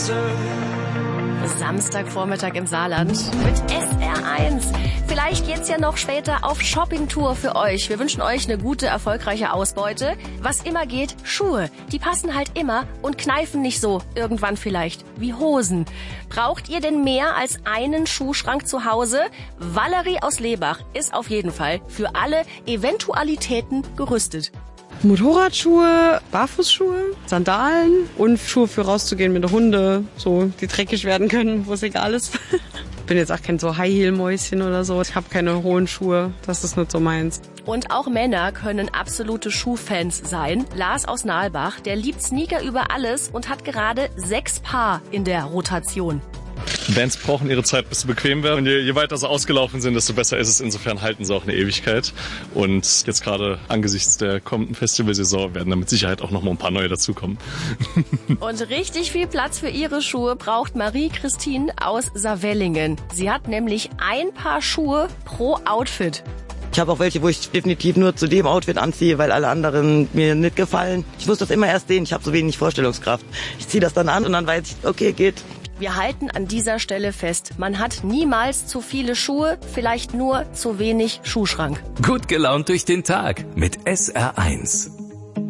Samstagvormittag im Saarland mit SR1. Vielleicht geht's ja noch später auf Shoppingtour für euch. Wir wünschen euch eine gute, erfolgreiche Ausbeute. Was immer geht, Schuhe. Die passen halt immer und kneifen nicht so, irgendwann vielleicht, wie Hosen. Braucht ihr denn mehr als einen Schuhschrank zu Hause? Valerie aus Lebach ist auf jeden Fall für alle Eventualitäten gerüstet. Motorradschuhe, Barfußschuhe, Sandalen und Schuhe für rauszugehen mit der Hunde, so die dreckig werden können, wo es egal ist. Bin jetzt auch kein so High-Heel-Mäuschen oder so. Ich habe keine hohen Schuhe, das ist nicht so meins. Und auch Männer können absolute Schuhfans sein. Lars aus Nalbach, der liebt Sneaker über alles und hat gerade 6 Paar in der Rotation. Bands brauchen ihre Zeit, bis sie bequem werden. Und je weiter sie ausgelaufen sind, desto besser ist es. Insofern halten sie auch eine Ewigkeit. Und jetzt gerade angesichts der kommenden Festivalsaison werden da mit Sicherheit auch noch mal ein paar neue dazukommen. Und richtig viel Platz für ihre Schuhe braucht Marie-Christine aus Saarwellingen. Sie hat nämlich ein Paar Schuhe pro Outfit. Ich habe auch welche, wo ich definitiv nur zu dem Outfit anziehe, weil alle anderen mir nicht gefallen. Ich muss das immer erst sehen, ich habe so wenig Vorstellungskraft. Ich ziehe das dann an und dann weiß ich, okay, geht. Wir halten an dieser Stelle fest, man hat niemals zu viele Schuhe, vielleicht nur zu wenig Schuhschrank. Gut gelaunt durch den Tag mit SR1.